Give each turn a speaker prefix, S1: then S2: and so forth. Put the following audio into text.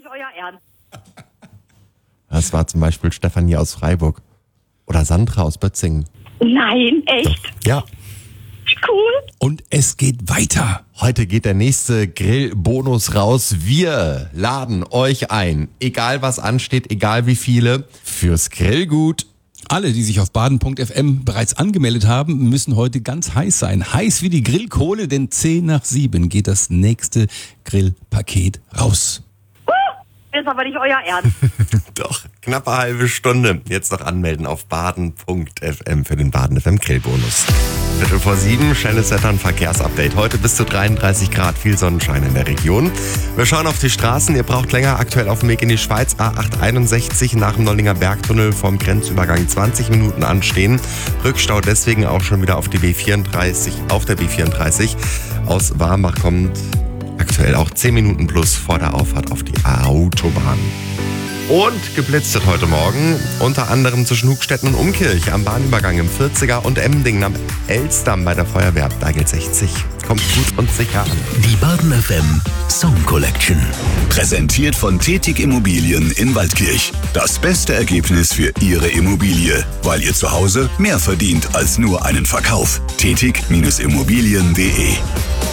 S1: euer Ernst.
S2: Das war zum Beispiel Stefanie aus Freiburg. Oder Sandra aus Bötzingen.
S1: Nein, echt?
S2: Ja.
S1: Cool.
S3: Und es geht weiter.
S2: Heute geht der nächste Grillbonus raus. Wir laden euch ein, egal was ansteht, egal wie viele, fürs Grillgut.
S3: Alle, die sich auf baden.fm bereits angemeldet haben, müssen heute ganz heiß sein. Heiß wie die Grillkohle, denn 6:10 geht das nächste Grillpaket raus.
S1: Ist aber nicht euer Ernst.
S2: Doch, knappe halbe Stunde. Jetzt noch anmelden auf baden.fm für den Baden FM Grillbonus. 6:45, schnelles Wetter- und Verkehrsupdate. Heute bis zu 33 Grad, viel Sonnenschein in der Region. Wir schauen auf die Straßen. Ihr braucht länger, aktuell auf dem Weg in die Schweiz. A861 nach dem Nollinger Bergtunnel vom Grenzübergang 20 Minuten anstehen. Rückstau deswegen auch schon wieder auf der B34 aus Warmbach kommt. Aktuell auch 10 Minuten plus vor der Auffahrt auf die Autobahn. Und geblitzt wird heute Morgen, unter anderem zwischen Hugstetten und Umkirch am Bahnübergang im 40er und Emmendingen am Elstdamm bei der Feuerwehr Dagel 60. Kommt gut und sicher an.
S4: Die Baden FM Song Collection. Präsentiert von Tetig Immobilien in Waldkirch. Das beste Ergebnis für Ihre Immobilie, weil ihr zu Hause mehr verdient als nur einen Verkauf. Tetig-Immobilien.de